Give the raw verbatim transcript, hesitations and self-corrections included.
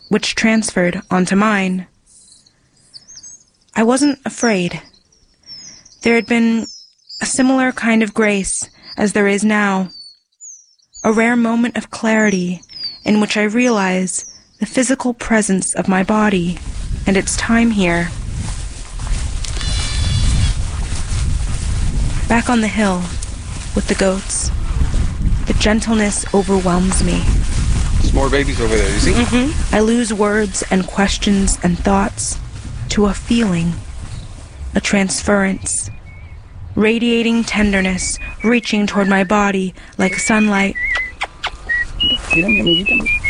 which transferred onto mine. I wasn't afraid. There had been a similar kind of grace as there is now, a rare moment of clarity in which I realize the physical presence of my body and its time here. Back on the hill with the goats, the gentleness overwhelms me. There's more babies over there, you see? Mm-hmm. I lose words and questions and thoughts to a feeling, a transference, radiating tenderness reaching toward my body like sunlight. Mira, mi amiguita.